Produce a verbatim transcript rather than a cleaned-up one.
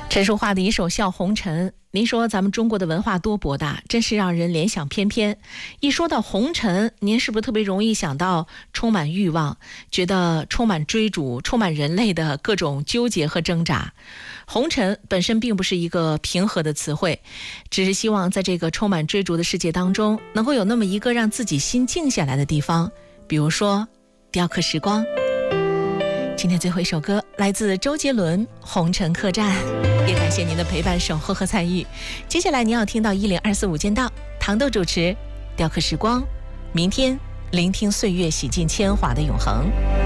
陈淑桦的一首《笑红尘》，您说咱们中国的文化多博大，真是让人联想翩翩。一说到红尘，您是不是特别容易想到充满欲望，觉得充满追逐，充满人类的各种纠结和挣扎？红尘本身并不是一个平和的词汇，只是希望在这个充满追逐的世界当中，能够有那么一个让自己心静下来的地方，比如说雕刻时光。今天最后一首歌来自周杰伦《红尘客栈》，也感谢您的陪伴、守候和参与。接下来您要听到一零二四五间道，糖豆主持雕刻时光，明天聆听岁月洗尽铅华的永恒。